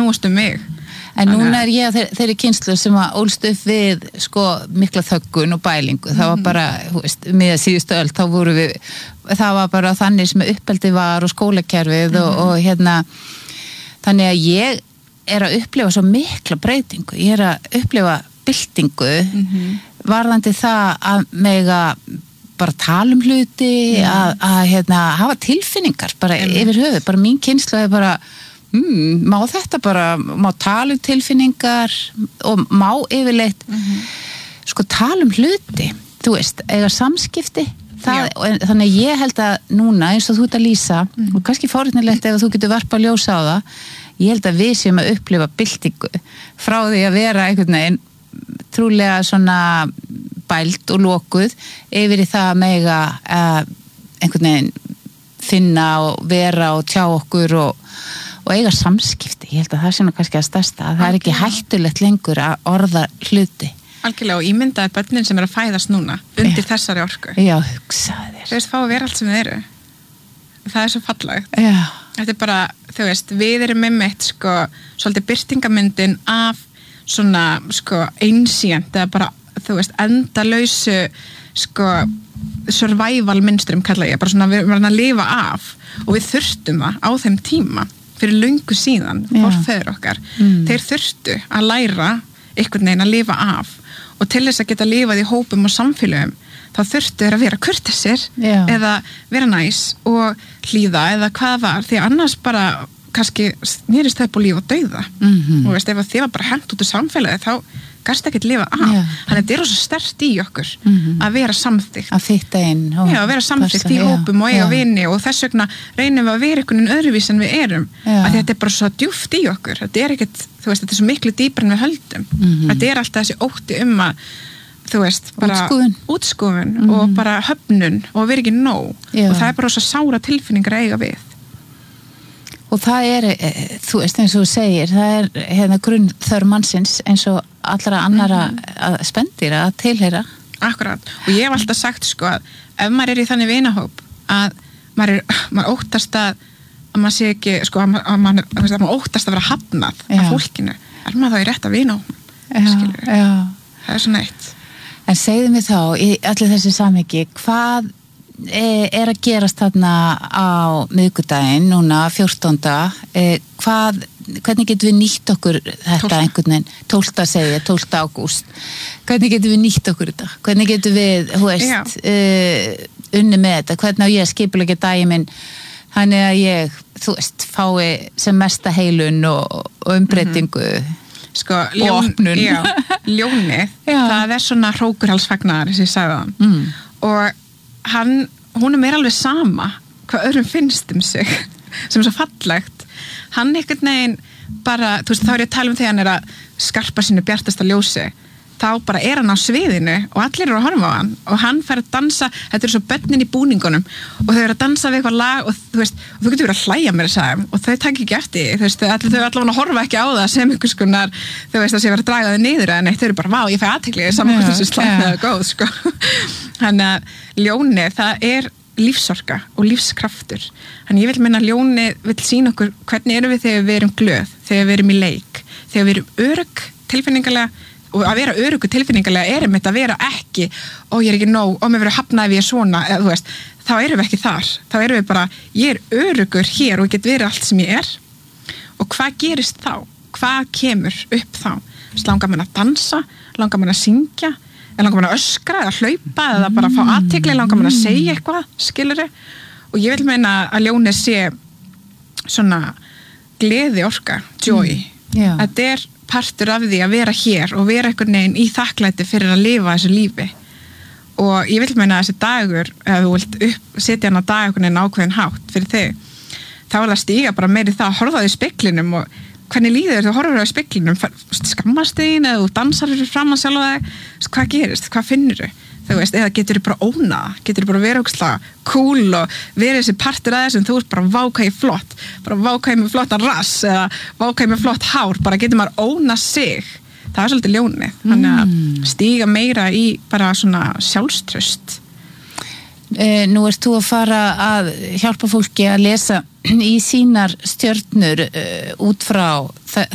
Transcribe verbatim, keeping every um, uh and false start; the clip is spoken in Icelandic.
snúast um mig. En núna er ég að þeirri kynslu sem að ólst upp við sko mikla þöggun og bælingu, það var bara, þú veist, með síðustu öld, þá voru við, það var bara þannig sem uppeldi var og skólakerfið mm-hmm. og, og hérna, þannig að ég er að upplifa svo mikla breytingu, ég er að upplifa byltingu, mm-hmm. varðandi það að mega bara tala um hluti, mm. að, að hérna, hafa tilfinningar bara mm. yfir höfuð, bara mín kynslu er bara Mm, má þetta bara, má tala um tilfinningar og má yfirleitt mm-hmm. sko tala um hluti, þú veist, eiga samskipti það, og, þannig að ég held að núna eins og þú ert að lýsa mm-hmm. og kannski forvitnilegt ef þú getur varpa að ljósa á það, ég held að við séum að upplifa byltingu frá því að vera einhvern veginn trúlega svona bælt og lokuð yfir í það að mega uh, einhvern veginn finna og vera og tjá okkur og og eiga samskipti, ég held að það sé nú kannski að stærsta, að það er ekki hættulegt lengur að orða hluti. Algjörlega, og ímyndaði börnin sem er að fæðast núna undir Já. Þessari orku. Já, hugsaði þér. Þú veist, fá að vera allt sem þið eru. Það er svo fallegt. Já. Þetta er bara, þú veist, við erum með mitt, sko, svolítið birtingamyndin af svona, sko, einsíent, eða bara, þú veist, endalausu, sko, survival mynstrum, kalla ég, bara svona, við erum að lifa af, og við þurftum það á þeim tíma. Fyrir löngu síðan, forfeður okkar mm. þeir þurftu að læra einhvern veginn að lifa af og til þess að geta lifað í hópum og samfélögum þá þurftu þeir að vera kurteisir Já. Eða vera næs og hlýða eða hvað var, því annars bara kannski nýrist það upp á líf og dauða mm-hmm. og veist, ef þið var bara hengt út úr samfélagi þá gæst ekki að lifa af Já. Þannig að þetta er svo sterkt í okkur mm-hmm. að vera samþykkt að fitta inn og Já, að vera samþykkt í hópum og eiga vini og þess vegna reynum við að vera einhvern veginn öðruvís en við erum Já. Að þetta er bara svo djúpt í okkur þetta er ekkert, þú veist, þetta er svo miklu dýpar en við höldum mm-hmm. þetta er alltaf þessi ótti um að þú veist, bara útskúfun, útskúfun mm-hmm. og bara höfnun og að vera ekki nóg Já. Og það er bara svo sára tilfinningar að eiga við og það er, þú veist, eins og þú segir það er hérna grunn þörf mannsins eins og allra annara mm-hmm. spendýra að tilheyra Akkurat, og ég hef alltaf sagt sko að ef maður er í þannig vinahóp að maður, er, maður óttast að að maður sé ekki, sko að maður, að maður, að maður óttast að vera hafnað Já. Af fólkinu er maður þá í rétt að vinahóp skilur við, það er svona eitt En segðu mig þá, í allir þessi samhengi hvað er að gerast þarna á miðvikudaginn núna fjórtánda hvað, hvernig getum við nýtt okkur þetta einhvern veginn, tólfta segja, tólfta ágúst hvernig getum við nýtt okkur þetta hvernig getum við, þú veist uh, unni með þetta, hvernig á ég að skipuleggja daginn minn þannig að ég, þú veist, fái sem mesta heilun og, og umbreytingu mm-hmm. sko, ljón, já, ljónið það er svona hrókurhalsfagnar sem ég sagði hann mm. og hann, hún er mér alveg sama hvað öðrum finnst um sig sem er svo fallegt hann einhvern veginn bara, þú veist, þá er ég að tala um þegar hann er að skarpa sínu bjartasta ljósi þá bara er hann á sviðinu og allir eru að horfa á hann og hann fær að dansa þetta er svo börnin í búningunum og þau eru að dansa við eitthvað lag og þú veist og þú getur verið að hlæja mér að sagja og þau takk ekki eftir þú veist, allir, þau allavega að horfa ekki á það sem einhvers konar, þú veist, að sé verið að draga þau niður eða neitt, þau eru bara, vá, ég fæ athygli saman hvort þessu slæðið er góð, sko þannig að ljónið, það er lífsorka og lífskraftur þannig ég vil minna að ljónið vil sýna okkur hvernig erum við þegar við erum glöð þegar við erum í leik, þegar við erum örugg tilfinningalega og að vera öruggu tilfinningalega er einmitt að vera ekki og ég er ekki nóg og mér verður hafnað ef ég er svona eða, þú veist, þá erum við ekki þar þá erum við bara, ég er öruggur hér og get verið allt sem ég er og hvað gerist þá? Hvað kemur upp þá? Langar mann að dansa? Langar mann að syngja? Eða langar mann að öskra eða hlaupa eða bara fá athygli? Langar mann að segja eitthvað? Skilurðu? Og ég vil meina að ljónið sé svona gleði orka, joy mm. þetta er partur af því að vera hér og vera einhvern veginn í þakklæti fyrir að lifa þessu lífi og ég vil meina að þessi dagur ef þú vilt upp, setja hann á dag einhvern veginn ákveðin hátt fyrir þig þá er það stíga bara meiri það að horfa á því speklinum og hvernig líður þér þú horfur á speklinum skammast þín eða þú dansar fyrir fram að sjálfa þig hvað gerist, hvað finnur þú þú veist, eða getur þú bara óna getur þú bara vera ógeðslega cool og vera þessi partur að þessum, þú ert bara vákæði flott bara vákæði með flottan rass eða vákæði með flott hár, bara getur maður óna sig, það er svolítið ljónið þannig að mm. stíga meira í bara svona sjálfströst eh, Nú ert þú að fara að hjálpa fólki að lesa í sínar stjörnur uh, út frá